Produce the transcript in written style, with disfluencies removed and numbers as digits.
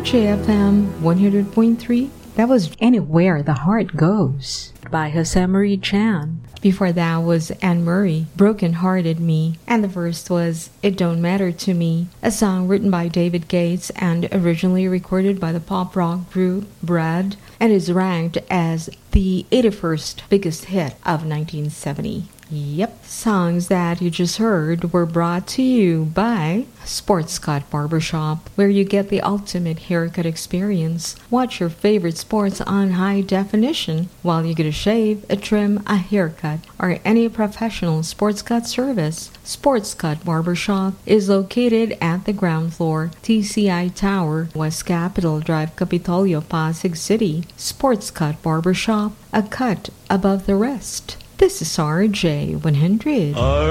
RJFM 100.3. That was Anywhere the Heart Goes by Jose Marie Chan. Before that was Anne Murray, Broken Hearted Me, and the first was It Don't Matter to Me, a song written by David Gates and originally recorded by the pop rock group Brad, and is ranked as the 81st biggest hit of 1970. Yep, songs that you just heard were brought to you by Sports Cut Barbershop, where you get the ultimate haircut experience. Watch your favorite sports on high definition while you get a shave, a trim, a haircut, or any professional sports cut service. Sports Cut Barbershop is located at the ground floor, TCI Tower, West Capitol Drive, Capitolio, Pasig City. Sports Cut Barbershop, a cut above the rest. This is RJ100.